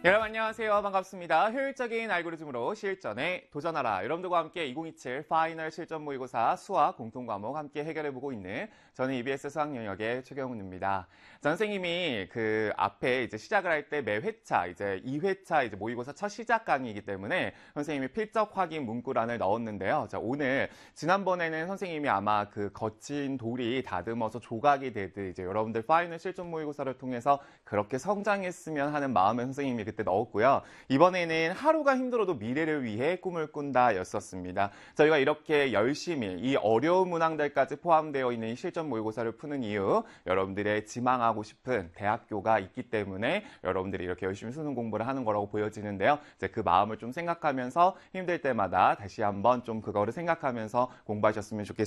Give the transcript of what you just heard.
여러분 안녕하세요. 반갑습니다. 효율적인 알고리즘으로 실전에 도전하라. 여러분들과 함께 2027 파이널 실전 모의고사 수학 공통과목 함께 해결해보고 있는 저는 EBS 수학 영역의 최경훈입니다. 선생님이 그 앞에 이제 시작을 할 때 매 회차, 이제 2회차 이제 모의고사 첫 시작 강의이기 때문에 선생님이 필적 확인 문구란을 넣었는데요. 자, 오늘 지난번에는 선생님이 아마 그 거친 돌이 다듬어서 조각이 되듯 이제 여러분들 파이널 실전 모의고사를 통해서 그렇게 성장했으면 하는 마음을 선생님이 그때 넣었고요. 이번에는 하루가 힘들어도 미래를 위해 꿈을 꾼다 였었습니다. 저희가 이렇게 열심히 이 어려운 문항들까지 포함되어 있는 실전 모의고사를 푸는 이유, 여러분들의 지망하고 싶은 대학교가 있기 때문에 여러분들이 이렇게 열심히 수능 공부를 하는 거라고 보여지는데요. 이제 그 마음을 좀 생각하면서 힘들 때마다 다시 한번 좀 그거를 생각하면서 공부하셨으면 좋겠습니다.